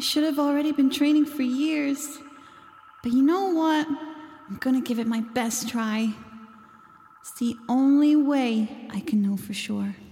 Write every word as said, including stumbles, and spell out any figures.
should have already been training for years. But you know what? I'm gonna give it my best try. It's the only way I can know for sure.